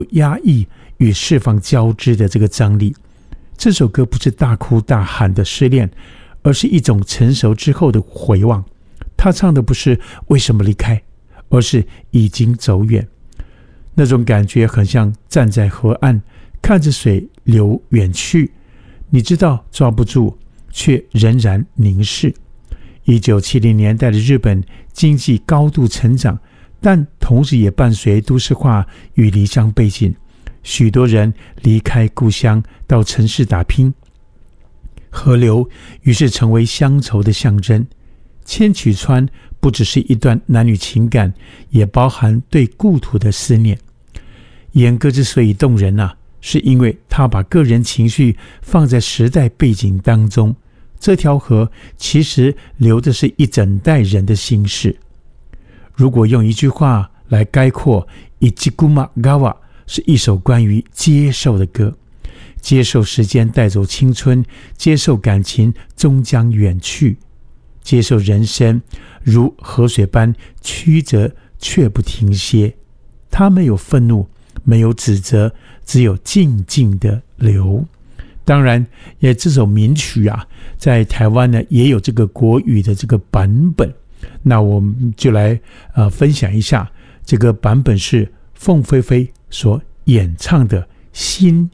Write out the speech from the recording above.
压抑与释放交织的这个张力。这首歌不是大哭大喊的失恋，而是一种成熟之后的回望。他唱的不是为什么离开，而是已经走远。那种感觉很像站在河岸，看着水流远去，你知道抓不住，却仍然凝视。1970年代的日本经济高度成长，但同时也伴随都市化与离乡背井，许多人离开故乡到城市打拼。河流于是成为乡愁的象征。千曲川不只是一段男女情感，也包含对故土的思念。演歌之所以动人是因为他把个人情绪放在时代背景当中。这条河其实流的是一整代人的心事。如果用一句话来概括，Ichiguma Gawa 是一首关于接受的歌。接受时间带走青春，接受感情终将远去，接受人生如河水般曲折却不停歇。它没有愤怒，没有指责，只有静静的流。当然这首名曲在台湾呢也有这个国语的这个版本。那我们就来分享一下，这个版本是凤飞飞所演唱的《心